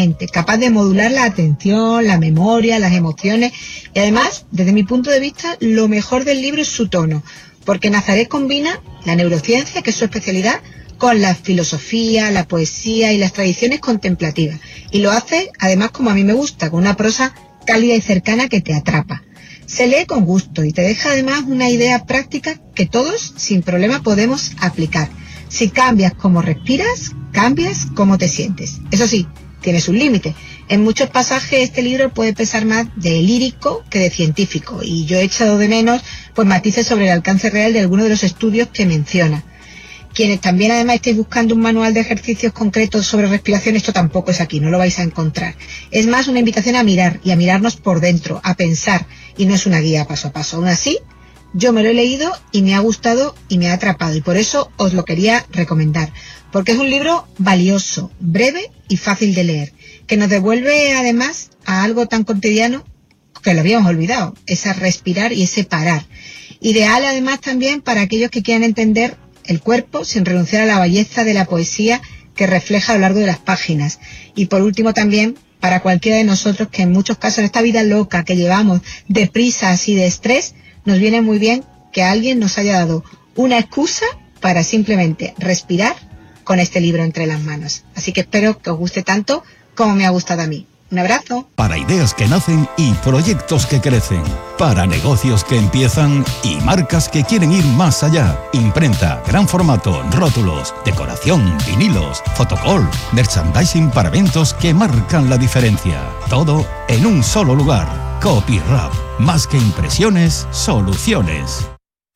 mente, capaz de modular la atención, la memoria, las emociones y además, desde mi punto de vista, lo mejor del libro es su tono, porque Nazaret combina la neurociencia, que es su especialidad, con la filosofía, la poesía y las tradiciones contemplativas. Y lo hace, además, como a mí me gusta, con una prosa cálida y cercana que te atrapa. Se lee con gusto y te deja además una idea práctica que todos, sin problema, podemos aplicar. Si cambias cómo respiras, cambias cómo te sientes. Eso sí, tiene sus límites. En muchos pasajes este libro puede pesar más de lírico que de científico y yo he echado de menos pues matices sobre el alcance real de algunos de los estudios que menciona. Quienes también además estéis buscando un manual de ejercicios concretos sobre respiración, esto tampoco es aquí, no lo vais a encontrar. Es más una invitación a mirar y a mirarnos por dentro, a pensar, y no es una guía paso a paso. Aún así, yo me lo he leído y me ha gustado y me ha atrapado y por eso os lo quería recomendar, porque es un libro valioso, breve y fácil de leer, que nos devuelve además a algo tan cotidiano que lo habíamos olvidado, ese respirar y ese parar. Ideal además también para aquellos que quieran entender el cuerpo sin renunciar a la belleza de la poesía que refleja a lo largo de las páginas. Y por último también para cualquiera de nosotros que en muchos casos en esta vida loca que llevamos de prisas y de estrés, nos viene muy bien que alguien nos haya dado una excusa para simplemente respirar con este libro entre las manos. Así que espero que os guste tanto como me ha gustado a mí. Un abrazo. Para ideas que nacen y proyectos que crecen. Para negocios que empiezan y marcas que quieren ir más allá. Imprenta, gran formato, rótulos, decoración, vinilos, fotocall, merchandising para eventos que marcan la diferencia. Todo en un solo lugar. Copyrap. Más que impresiones, soluciones.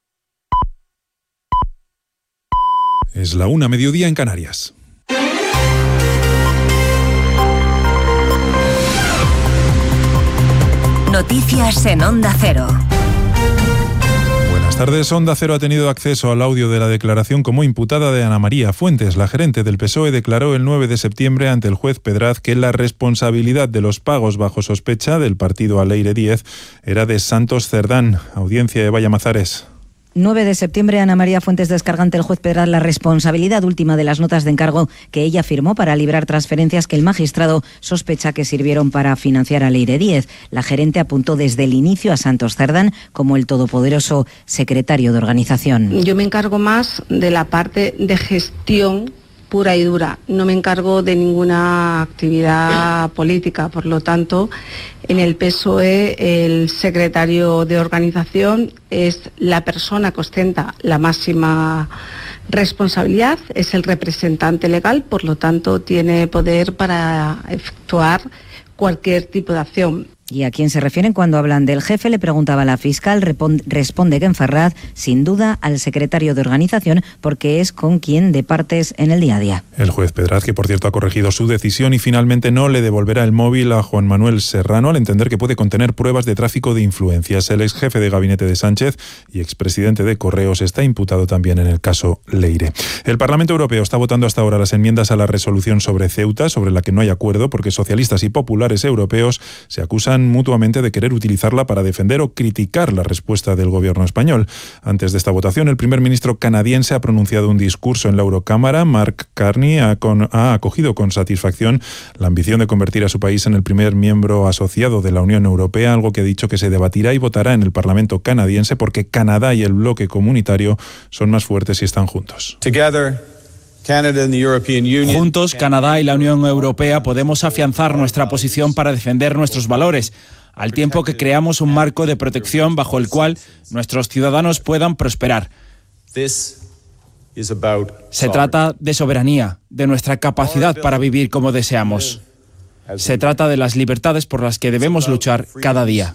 Es la 1:00 mediodía en Canarias. Noticias en Onda Cero. Buenas tardes. Onda Cero ha tenido acceso al audio de la declaración como imputada de Ana María Fuentes. La gerente del PSOE declaró el 9 de septiembre ante el juez Pedraz que la responsabilidad de los pagos bajo sospecha del partido Aleire Díez era de Santos Cerdán. Audiencia de Vallamazares. 9 de septiembre, Ana María Fuentes descarga ante el juez Pedraz la responsabilidad última de las notas de encargo que ella firmó para librar transferencias que el magistrado sospecha que sirvieron para financiar a Aleire Díez. La gerente apuntó desde el inicio a Santos Cerdán como el todopoderoso secretario de organización. Yo me encargo más de la parte de gestión pura y dura. No me encargo de ninguna actividad política, por lo tanto, en el PSOE el secretario de organización es la persona que ostenta la máxima responsabilidad, es el representante legal, por lo tanto tiene poder para efectuar cualquier tipo de acción. ¿Y a quién se refieren cuando hablan del jefe? Le preguntaba la fiscal. Responde Ken Ferraz, sin duda al secretario de organización, porque es con quien departes en el día a día. El juez Pedraz, que por cierto ha corregido su decisión y finalmente no le devolverá el móvil a Juan Manuel Serrano al entender que puede contener pruebas de tráfico de influencias. El ex jefe de gabinete de Sánchez y expresidente de Correos está imputado también en el caso Leire. El Parlamento Europeo está votando hasta ahora las enmiendas a la resolución sobre Ceuta, sobre la que no hay acuerdo porque socialistas y populares europeos se acusan mutuamente de querer utilizarla para defender o criticar la respuesta del gobierno español. Antes de esta votación, el primer ministro canadiense ha pronunciado un discurso en la Eurocámara. Mark Carney ha acogido con satisfacción la ambición de convertir a su país en el primer miembro asociado de la Unión Europea, algo que ha dicho que se debatirá y votará en el Parlamento canadiense porque Canadá y el bloque comunitario son más fuertes si están juntos. Juntos, Canadá y la Unión Europea podemos afianzar nuestra posición para defender nuestros valores, al tiempo que creamos un marco de protección bajo el cual nuestros ciudadanos puedan prosperar. Se trata de soberanía, de nuestra capacidad para vivir como deseamos. Se trata de las libertades por las que debemos luchar cada día.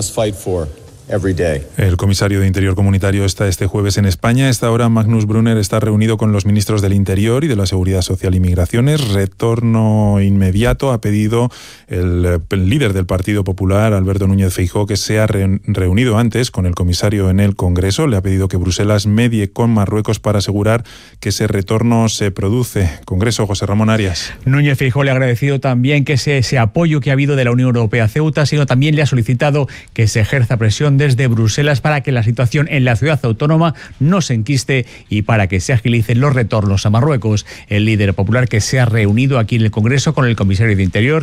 El comisario de Interior Comunitario está este jueves en España. A esta hora Magnus Brunner está reunido con los ministros del Interior y de la Seguridad Social y Migraciones. Retorno inmediato ha pedido el líder del Partido Popular, Alberto Núñez Feijóo, que se ha reunido antes con el comisario en el Congreso. Le ha pedido que Bruselas medie con Marruecos para asegurar que ese retorno se produce. Congreso, José Ramón Arias. Núñez Feijóo le ha agradecido también que ese apoyo que ha habido de la Unión Europea a Ceuta, sino también le ha solicitado que se ejerza presión desde Bruselas para que la situación en la ciudad autónoma no se enquiste y para que se agilicen los retornos a Marruecos. El líder popular que se ha reunido aquí en el Congreso con el comisario de Interior